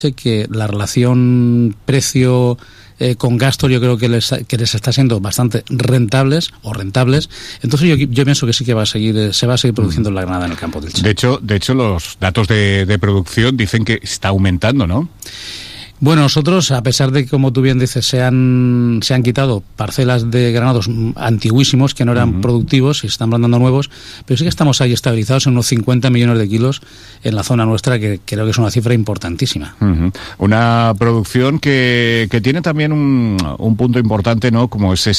que la relación precio con gastos yo creo que les está siendo bastante rentables. Entonces yo pienso que sí que se va a seguir produciendo la granada en el campo del Elche. De hecho los datos de producción dicen que está aumentando, ¿no? Bueno, nosotros, a pesar de que, como tú bien dices, se han quitado parcelas de granados antiguísimos que no eran productivos y se están plantando nuevos, pero sí que estamos ahí estabilizados en unos 50 millones de kilos en la zona nuestra, que creo que es una cifra importantísima. Una producción que tiene también un punto importante, ¿no? Como es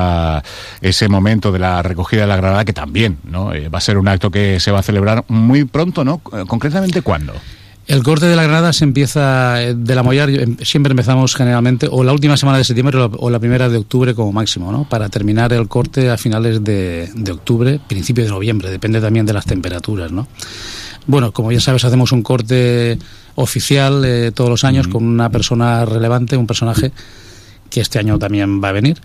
ese momento de la recogida de la granada, que también, ¿no? Va a ser un acto que se va a celebrar muy pronto, ¿no? ¿Concretamente cuándo? El corte de la granada se empieza de la mollar, siempre empezamos generalmente o la última semana de septiembre o la primera de octubre como máximo, ¿no? Para terminar el corte a finales de octubre, principio de noviembre, depende también de las temperaturas, ¿no? Bueno, como ya sabes, hacemos un corte oficial todos los años con una persona relevante, un personaje que este año también va a venir.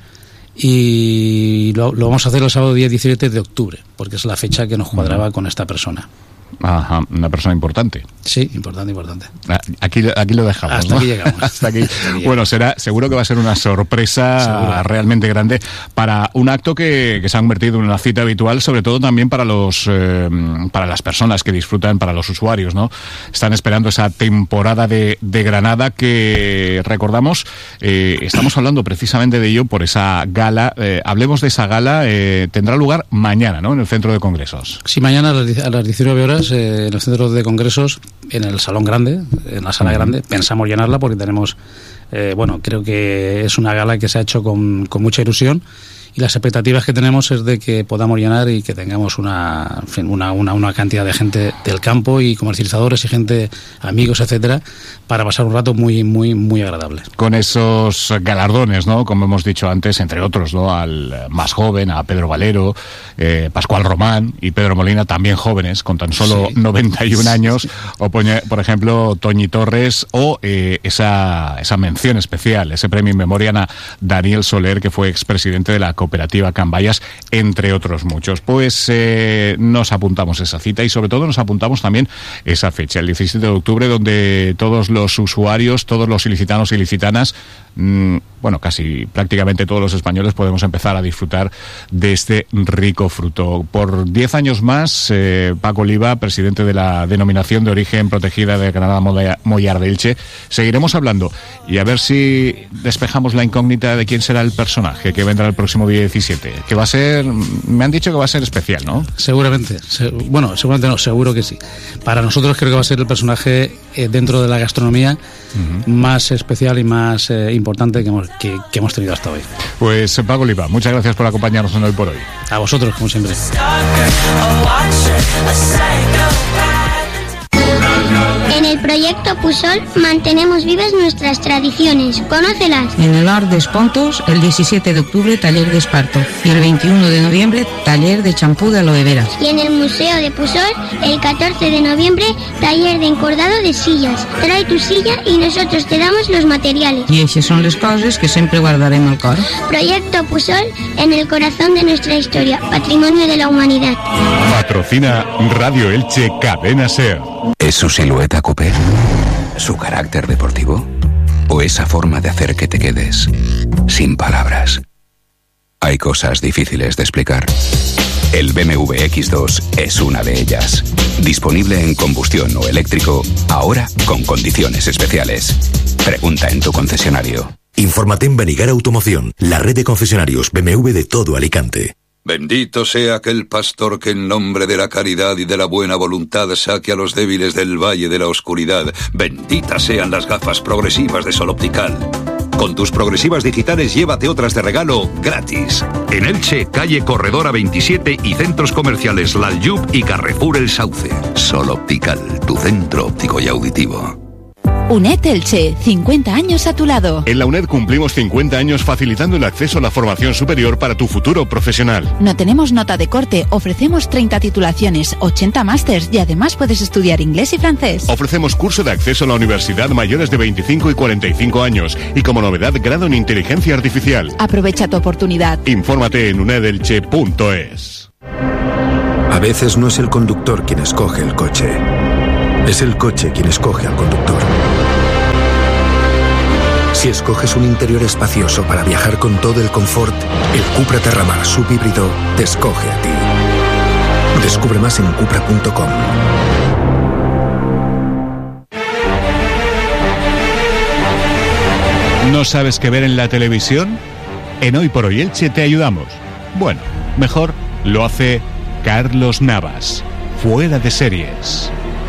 Y lo vamos a hacer el sábado día 17 de octubre, porque es la fecha que nos cuadraba con esta persona. Ajá, una persona importante. Sí, importante. Aquí lo dejamos, hasta ¿no? Aquí llegamos. Hasta aquí. Bueno, seguro que va a ser una sorpresa realmente grande para un acto que se ha convertido en una cita habitual, sobre todo también para las personas que disfrutan, para los usuarios, ¿no? Están esperando esa temporada de Granada que, recordamos, estamos hablando precisamente de ello por esa gala. Hablemos de esa gala, tendrá lugar mañana, ¿no? En el Centro de Congresos. Sí, mañana a las 19 horas en el Centro de Congresos, en el Salón Grande, en la Sala Grande. Pensamos llenarla porque tenemos, creo que es una gala que se ha hecho con mucha ilusión, y las expectativas que tenemos es de que podamos llenar y que tengamos una cantidad de gente del campo y comercializadores y gente, amigos, etcétera, para pasar un rato muy, muy, muy agradable. Con esos galardones, ¿no? Como hemos dicho antes, entre otros, ¿no? Al más joven, a Pedro Valero, Pascual Román y Pedro Molina, también jóvenes, con tan solo 91 años, o por ejemplo Toñi Torres, o esa mención especial, ese premio in memoriam a Daniel Soler, que fue expresidente de la Cooperativa Can Bayas, entre otros muchos. Pues nos apuntamos esa cita y sobre todo nos apuntamos también esa fecha, el 17 de octubre, donde todos los usuarios, todos los ilicitanos y ilicitanas, casi prácticamente todos los españoles podemos empezar a disfrutar de este rico fruto. Por 10 años más, Paco Oliva, presidente de la Denominación de Origen Protegida de Granada Mollar de Elche, seguiremos hablando y a ver si despejamos la incógnita de quién será el personaje que vendrá el próximo día 17, que va a ser, me han dicho que va a ser especial, ¿no? Seguramente no, seguro que sí. Para nosotros creo que va a ser el personaje dentro de la gastronomía más especial y más importante que hemos tenido hasta hoy. Pues Paco Oliva, muchas gracias por acompañarnos en Hoy por Hoy. A vosotros, como siempre. En el proyecto Pusol mantenemos vivas nuestras tradiciones. Conócelas. En el Art de Espontos, el 17 de octubre, taller de esparto. Y el 21 de noviembre, taller de champú de aloe vera. Y en el Museo de Pusol, el 14 de noviembre, taller de encordado de sillas. Trae tu silla y nosotros te damos los materiales. Y esas son las cosas que siempre guardaremos al cor. Proyecto Pusol, en el corazón de nuestra historia, patrimonio de la humanidad. Patrocina Radio Elche Cadena Ser. ¿Es su silueta coupé? ¿Su carácter deportivo? ¿O esa forma de hacer que te quedes sin palabras? Hay cosas difíciles de explicar. El BMW X2 es una de ellas. Disponible en combustión o eléctrico, ahora con condiciones especiales. Pregunta en tu concesionario. Infórmate en Benigar Automoción, la red de concesionarios BMW de todo Alicante. Bendito sea aquel pastor que en nombre de la caridad y de la buena voluntad saque a los débiles del valle de la oscuridad. Benditas sean las gafas progresivas de Sol Optical. Con tus progresivas digitales llévate otras de regalo gratis. En Elche, calle Corredora 27 y centros comerciales Lalyub y Carrefour El Sauce. Sol Optical, tu centro óptico y auditivo. UNED Elche, 50 años a tu lado. En la UNED cumplimos 50 años facilitando el acceso a la formación superior para tu futuro profesional. No tenemos nota de corte, ofrecemos 30 titulaciones, 80 másters y además puedes estudiar inglés y francés. Ofrecemos curso de acceso a la universidad mayores de 25 y 45 años y como novedad grado en inteligencia artificial. Aprovecha tu oportunidad. Infórmate en unedelche.es. A veces no es el conductor quien escoge el coche, es el coche quien escoge al conductor. Si escoges un interior espacioso para viajar con todo el confort, el Cupra Terramar subhíbrido te escoge a ti. Descubre más en cupra.com. ¿No sabes qué ver en la televisión? En Hoy por Hoy Elche te ayudamos. Bueno, mejor lo hace Carlos Navas, Fuera de Series.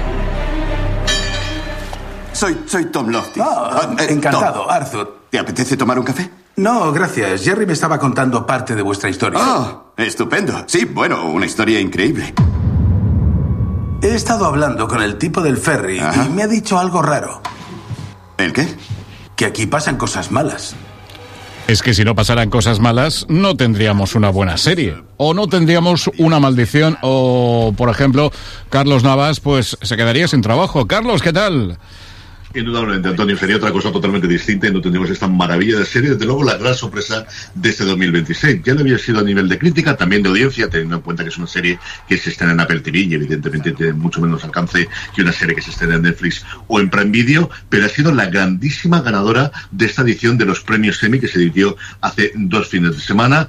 Soy Tom Loftus. Encantado, Tom. Arthur. ¿Te apetece tomar un café? No, gracias. Jerry me estaba contando parte de vuestra historia. ¡Oh! Estupendo. Sí, bueno, una historia increíble. He estado hablando con el tipo del ferry y me ha dicho algo raro. ¿El qué? Que aquí pasan cosas malas. Es que si no pasaran cosas malas, no tendríamos una buena serie. O no tendríamos una maldición. O, por ejemplo, Carlos Navas, pues se quedaría sin trabajo. Carlos, ¿qué tal? Indudablemente, Antonio, sería otra cosa totalmente distinta y no tendríamos esta maravilla de serie. Desde luego, la gran sorpresa de este 2026. Ya lo había sido a nivel de crítica, también de audiencia, teniendo en cuenta que es una serie que se estrena en Apple TV y evidentemente tiene mucho menos alcance que una serie que se estrena en Netflix o en Prime Video, pero ha sido la grandísima ganadora de esta edición de los premios Emmy que se editó hace 2 fines de semana.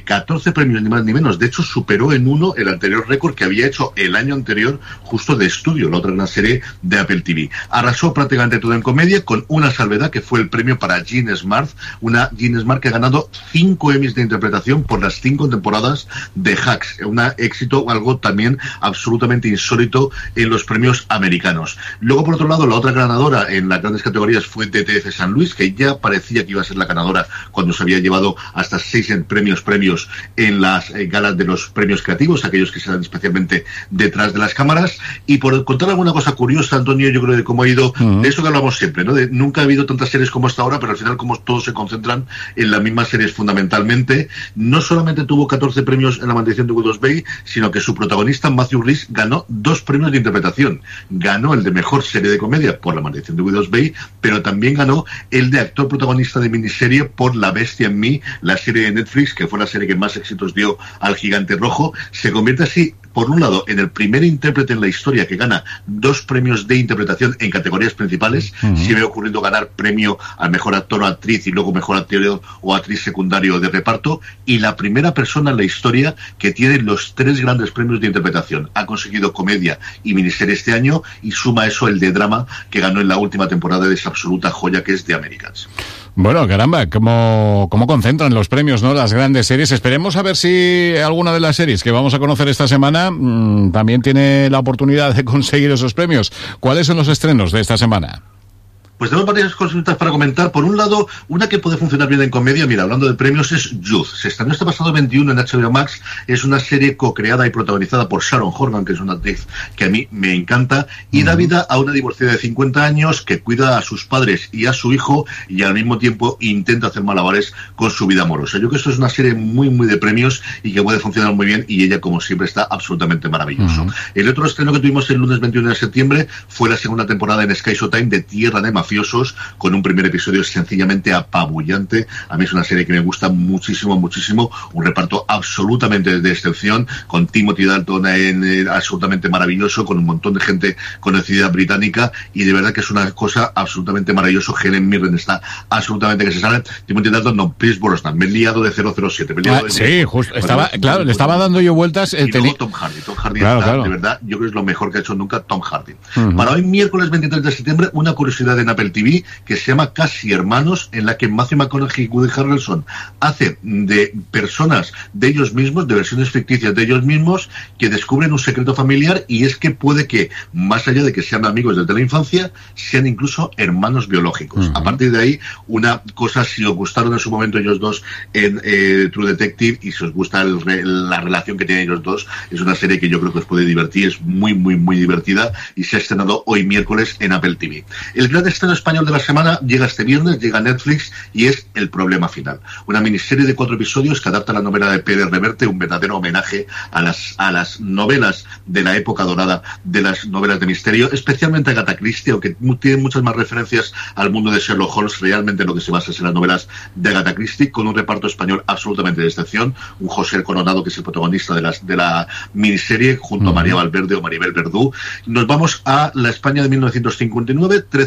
14 premios, ni más ni menos. De hecho, superó en uno el anterior récord que había hecho el año anterior, justo de Estudio, la otra gran serie de Apple TV. Arrasó prácticamente todo en comedia, con una salvedad que fue el premio para Jean Smart, una Jean Smart que ha ganado 5 Emmys de interpretación por las 5 temporadas de Hacks, un éxito, algo también absolutamente insólito en los premios americanos. Luego, por otro lado, la otra ganadora en las grandes categorías fue DTF San Luis, que ya parecía que iba a ser la ganadora cuando se había llevado hasta 6 premios en las galas de los premios creativos, aquellos que se dan especialmente detrás de las cámaras. Y por contar alguna cosa curiosa, Antonio, yo creo de cómo ha ido, de eso que hablamos siempre, ¿no? Nunca ha habido tantas series como hasta ahora, pero al final como todos se concentran en las mismas series fundamentalmente. No solamente tuvo 14 premios en La Maldición de Woodhouse Bay, sino que su protagonista, Matthew Rhys, ganó 2 premios de interpretación. Ganó el de Mejor Serie de Comedia por La Maldición de Woodhouse Bay, pero también ganó el de Actor Protagonista de Miniserie por La Bestia en Mí, la serie de Netflix, que fue la serie que más éxitos dio al Gigante Rojo. Se convierte así, por un lado, en el primer intérprete en la historia que gana 2 premios de interpretación en categorías principales. Se me ha ocurrido ganar premio al mejor actor o actriz y luego mejor actor o actriz secundario de reparto, y la primera persona en la historia que tiene los 3 grandes premios de interpretación. Ha conseguido comedia y miniserie este año, y suma eso el de drama que ganó en la última temporada de esa absoluta joya que es The Americans. Bueno, caramba, cómo concentran los premios, ¿no? Las grandes series. Esperemos a ver si alguna de las series que vamos a conocer esta semana también tiene la oportunidad de conseguir esos premios. ¿Cuáles son los estrenos de esta semana? Pues tenemos varias cositas para comentar. Por un lado, una que puede funcionar bien en comedia, mira, hablando de premios, es Youth. Se estrenó este pasado 21 en HBO Max. Es una serie co-creada y protagonizada por Sharon Horgan, que es una actriz que a mí me encanta, y da vida a una divorciada de 50 años que cuida a sus padres y a su hijo, y al mismo tiempo intenta hacer malabares con su vida amorosa. Yo creo que esto es una serie muy, muy de premios y que puede funcionar muy bien, y ella, como siempre, está absolutamente maravilloso. El otro estreno que tuvimos el lunes 21 de septiembre fue la segunda temporada en Sky Showtime de Tierra de Mafiosos, con un primer episodio sencillamente apabullante. A mí es una serie que me gusta muchísimo, muchísimo. Un reparto absolutamente de excepción, con Timothy Dalton absolutamente maravilloso, con un montón de gente conocida británica, y de verdad que es una cosa absolutamente maravillosa. Helen Mirren está absolutamente que se sale. Timothy Dalton, no, Pierce Brosnan, me he liado de 007. Sí, justo. Claro, le estaba dando yo vueltas. Y luego Tom Hardy claro. De verdad, yo creo que es lo mejor que ha hecho nunca Tom Hardy. Para hoy, miércoles 23 de septiembre, una curiosidad en Apple TV que se llama Casi Hermanos, en la que Matthew McConaughey y Woody Harrelson hacen de personas de ellos mismos, de versiones ficticias de ellos mismos, que descubren un secreto familiar, y es que puede que, más allá de que sean amigos desde la infancia, sean incluso hermanos biológicos. A partir de ahí, una cosa, si os gustaron en su momento ellos dos en True Detective, y si os gusta la relación que tienen ellos dos, es una serie que yo creo que os puede divertir. Es muy, muy, muy divertida, y se ha estrenado hoy miércoles en Apple TV. El gran estreno español de la semana llega este viernes, llega a Netflix, y es El Problema Final, una miniserie de 4 episodios que adapta la novela de Pérez Reverte, un verdadero homenaje a las novelas de la época dorada de las novelas de misterio, especialmente a Agatha Christie, aunque tiene muchas más referencias al mundo de Sherlock Holmes. Realmente lo que se basa es en las novelas de Agatha Christie, con un reparto español absolutamente de excepción. Un José Coronado, que es el protagonista de la miniserie, junto a María Valverde o Maribel Verdú. Nos vamos a la España de 1959, 13 personas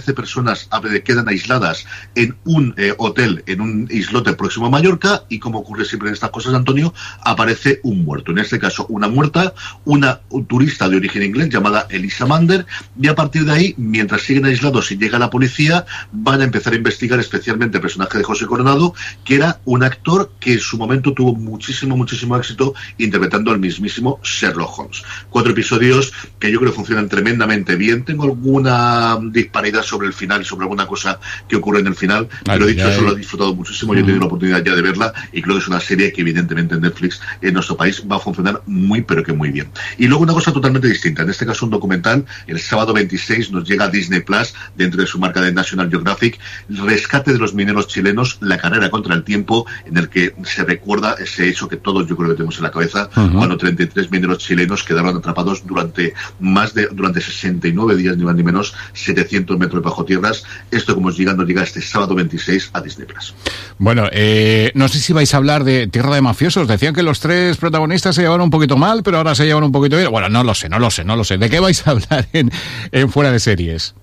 personas quedan aisladas en un hotel, en un islote próximo a Mallorca, y como ocurre siempre en estas cosas, Antonio, aparece un muerto. En este caso, una muerta, una turista de origen inglés llamada Elisa Mander, y a partir de ahí, mientras siguen aislados y llega la policía, van a empezar a investigar especialmente el personaje de José Coronado, que era un actor que en su momento tuvo muchísimo éxito interpretando al mismísimo Sherlock Holmes. 4 episodios que yo creo funcionan tremendamente bien. Tengo alguna disparidad sobre el final y sobre alguna cosa que ocurre en el final, pero dicho eso, lo he disfrutado muchísimo. Yo he tenido la oportunidad ya de verla y creo que es una serie que evidentemente en Netflix, en nuestro país, va a funcionar pero que muy bien. Y luego una cosa totalmente distinta, en este caso un documental. El sábado 26 nos llega a Disney Plus, dentro de su marca de National Geographic, el rescate de los mineros chilenos, la carrera contra el tiempo, en el que se recuerda ese hecho que todos yo creo que tenemos en la cabeza, cuando 33 mineros chilenos quedaron atrapados durante 69 días, ni más ni menos, 700 metros bajo tierras. Esto, como os digo, nos llega este sábado 26 a Disney Plus. Bueno, no sé si vais a hablar de Tierra de Mafiosos. Decían que los 3 protagonistas se llevaron un poquito mal, pero ahora se llevan un poquito bien. Bueno, no lo sé. ¿De qué vais a hablar en Fuera de Series?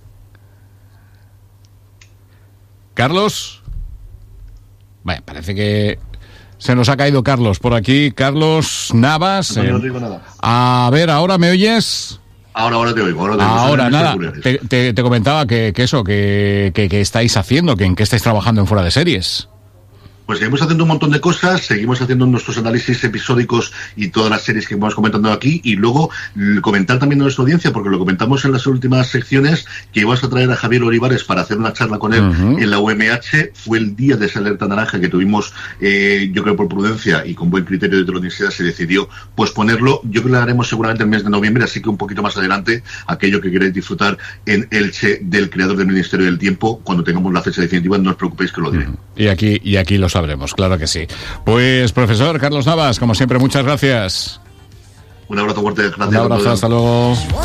¿Carlos? Bueno, parece que se nos ha caído Carlos por aquí. Carlos Navas. No digo nada. A ver, ¿ahora me oyes? Ahora te oigo. Ahora nada. Te comentaba que estáis haciendo, que en qué estáis trabajando en Fuera de Series. Pues seguimos haciendo un montón de cosas, seguimos haciendo nuestros análisis episódicos y todas las series que vamos comentando aquí, y luego comentar también a nuestra audiencia, porque lo comentamos en las últimas secciones, que íbamos a traer a Javier Olivares para hacer una charla con él en la UMH. Fue el día de esa alerta naranja que tuvimos, yo creo por prudencia y con buen criterio de la universidad se decidió posponerlo. Yo creo que lo haremos seguramente el mes de noviembre, así que un poquito más adelante, aquello que queréis disfrutar en Elche del creador del Ministerio del Tiempo, cuando tengamos la fecha definitiva, no os preocupéis que lo diré. Y aquí lo sabremos, claro que sí. Pues, profesor Carlos Navas, como siempre, muchas gracias. Un abrazo fuerte, gracias. Un abrazo, hasta luego.